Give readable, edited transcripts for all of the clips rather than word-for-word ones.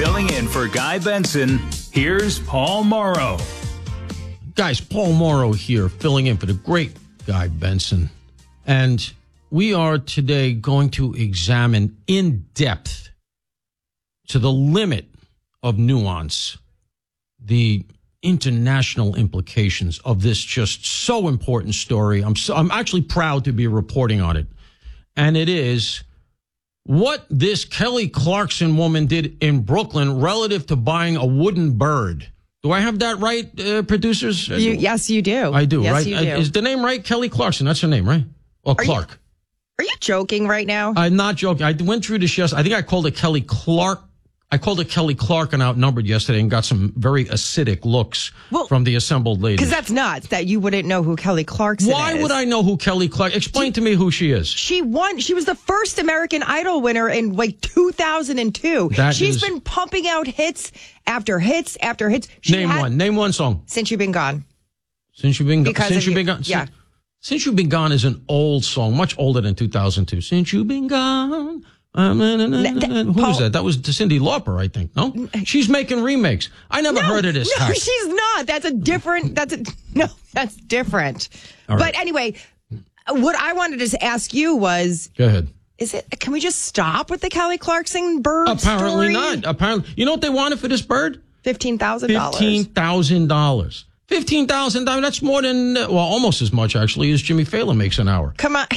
Filling in for Guy Benson, here's Paul Morrow. Guys, Paul Morrow here, filling in for the great Guy Benson. And we are today going to examine in depth, to the limit of nuance, the international implications of this just so important story. I'm actually proud to be reporting on it. And it is what this Kelly Clarkson woman did in Brooklyn relative to buying a wooden bird. Do I have that right, producers? Yes, you do. I do, yes, right? You do. Is the name right? Kelly Clarkson, that's her name, right? Or Clark. Are you joking right now? I'm not joking. I went through this yesterday. I think I called it Kelly Clark. I called it Kelly Clark and outnumbered yesterday and got some very acidic looks from the assembled ladies. Because that's nuts that you wouldn't know who Kelly Clarkson is. Why would I know who Kelly Clarkson? Explain to me who she is. She won. She was the first American Idol winner in 2002. She's been pumping out hits after hits after hits. Name one song. Since You've Been Gone. Since You've Been Gone. Since You've Been Gone. Yeah. Since You've Been Gone is an old song, much older than 2002. Since You've Been Gone. Who was that? That was Cyndi Lauper, I think. No, she's making remakes. I never heard of this. No, she's not. That's different. That's different. Right. But anyway, what I wanted to ask you was, go ahead. Can we just stop with the Kelly Clarkson bird? Apparently story? not. Apparently, you know what they wanted for this bird? $15,000. $15,000. $15,000. That's more than almost as much actually as Jimmy Fallon makes an hour. Come on.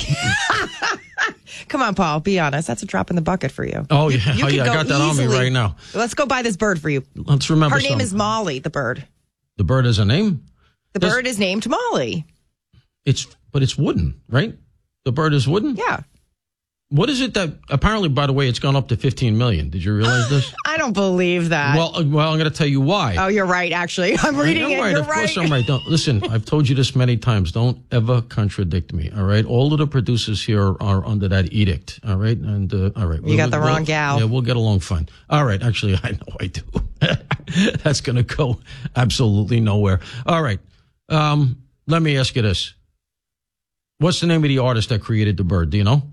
Come on, Paul. Be honest. That's a drop in the bucket for you. Oh, yeah. I got that on me right now. Let's go buy this bird for you. Let's remember her name is Molly, the bird. The bird has a name? The bird is named Molly. But it's wooden, right? The bird is wooden? Yeah. What is it that apparently, by the way, it's gone up to $15 million? Did you realize this? I don't believe that. Well, I'm going to tell you why. Oh, you're right, actually. I'm reading it. Right. You're Of course I'm right. Listen, I've told you this many times. Don't ever contradict me, all right? All of the producers here are under that edict, all right? And, all right. You got the wrong gal. Yeah, we'll get along fine. All right. Actually, I know I do. That's going to go absolutely nowhere. All right. Let me ask you this. What's the name of the artist that created the bird? Do you know?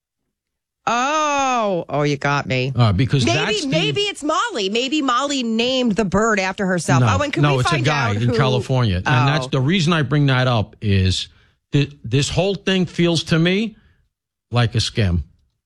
Oh, you got me. Because maybe it's Molly. Maybe Molly named the bird after herself. No, it's a guy in California. And that's the reason I bring that up is this whole thing feels to me like a scam.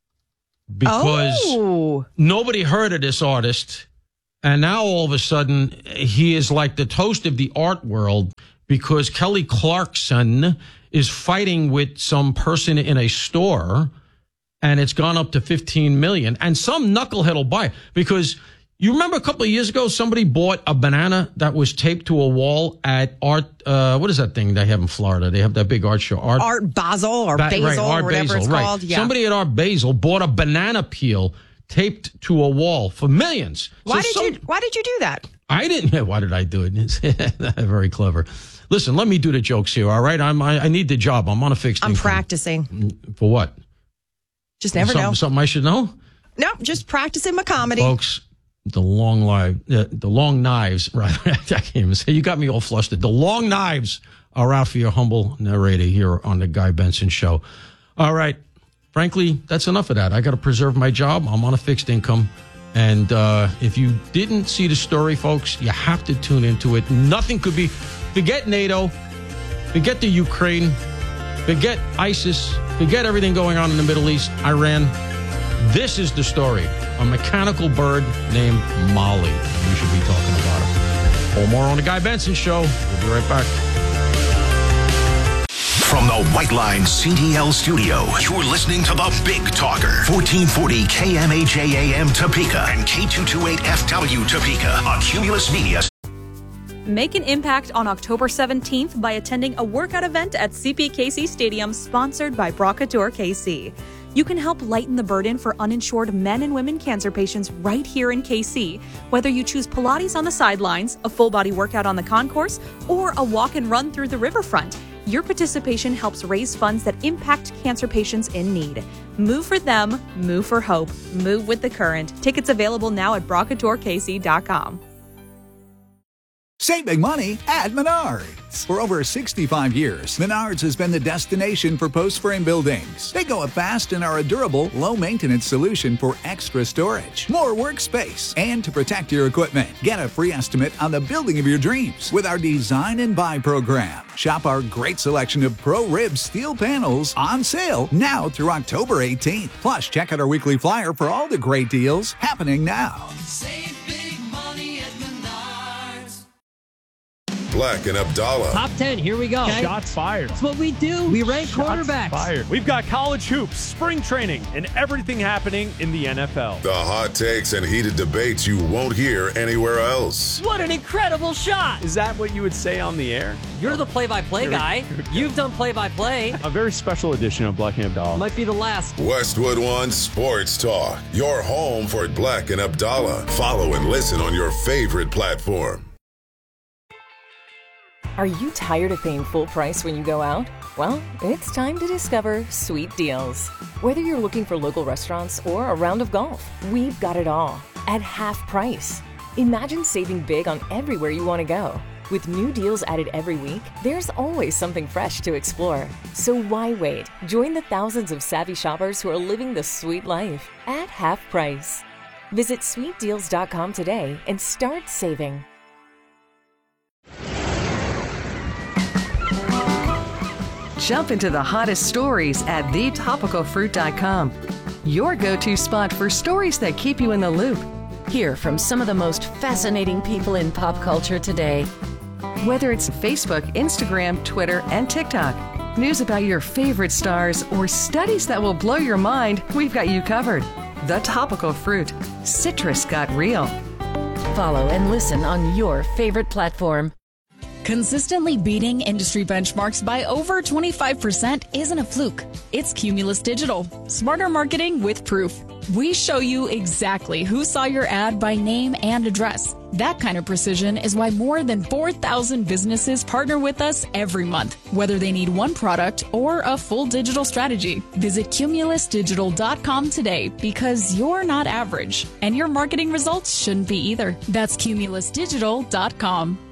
Because nobody heard of this artist. And now all of a sudden he is like the toast of the art world because Kelly Clarkson is fighting with some person in a store. And it's gone up to $15 million. And some knucklehead will buy it. Because you remember a couple of years ago, somebody bought a banana that was taped to a wall at Art, what is that thing they have in Florida? They have that big art show. Art Basel or Basil or whatever it's called. Yeah. Somebody at Art Basel bought a banana peel taped to a wall for millions. Why did you do that? I didn't. Why did I do it? Very clever. Listen, let me do the jokes here, all right? I need the job. I'm on a fixed income. I'm practicing. For what? Just never know. Something I should know? No, just practicing my comedy. Folks, the long knives, right? I can't even say. You got me all flustered. The long knives are out for your humble narrator here on the Guy Benson Show. All right. Frankly, that's enough of that. I got to preserve my job. I'm on a fixed income. And if you didn't see the story, folks, you have to tune into it. Nothing could be. Forget NATO. Forget the Ukraine. Forget ISIS. Forget everything going on in the Middle East, Iran. This is the story. A mechanical bird named Molly. We should be talking about it. Paul Morrow on the Guy Benson Show. We'll be right back. From the White Line CDL studio, you're listening to the Big Talker, 1440 KMAJ AM Topeka and K228FW Topeka on Cumulus Media. Make an impact on October 17th by attending a workout event at CPKC Stadium sponsored by Brockator KC. You can help lighten the burden for uninsured men and women cancer patients right here in KC. Whether you choose Pilates on the sidelines, a full-body workout on the concourse, or a walk and run through the riverfront, your participation helps raise funds that impact cancer patients in need. Move for them, move for hope, move with the current. Tickets available now at BrockatorKC.com. Save big money at Menards. For over 65 years, Menards has been the destination for post-frame buildings. They go up fast and are a durable, low-maintenance solution for extra storage, more workspace, and to protect your equipment. Get a free estimate on the building of your dreams with our Design and Buy program. Shop our great selection of Pro-Rib steel panels on sale now through October 18th. Plus, check out our weekly flyer for all the great deals happening now. Save big money at Menards. Black and Abdallah. Top 10, here we go. Okay. Shots fired. That's what we do. We rank quarterbacks. Fired. We've got college hoops, spring training, and everything happening in the NFL. The hot takes and heated debates you won't hear anywhere else. What an incredible shot. Is that what you would say on the air? You're the play-by-play guy. You've done play-by-play. A very special edition of Black and Abdallah. Might be the last. Westwood One Sports Talk. Your home for Black and Abdallah. Follow and listen on your favorite platform. Are you tired of paying full price when you go out? Well, it's time to discover Sweet Deals. Whether you're looking for local restaurants or a round of golf, we've got it all at half price. Imagine saving big on everywhere you want to go. With new deals added every week, there's always something fresh to explore. So why wait? Join the thousands of savvy shoppers who are living the sweet life at half price. Visit sweetdeals.com today and start saving. Jump into the hottest stories at thetopicalfruit.com. Your go-to spot for stories that keep you in the loop. Hear from some of the most fascinating people in pop culture today. Whether it's Facebook, Instagram, Twitter, and TikTok, news about your favorite stars, or studies that will blow your mind, we've got you covered. The Topical Fruit. Citrus got real. Follow and listen on your favorite platform. Consistently beating industry benchmarks by over 25% isn't a fluke. It's Cumulus Digital. Smarter marketing with proof. We show you exactly who saw your ad by name and address. That kind of precision is why more than 4,000 businesses partner with us every month, whether they need one product or a full digital strategy. Visit cumulusdigital.com today because you're not average, and your marketing results shouldn't be either. That's cumulusdigital.com.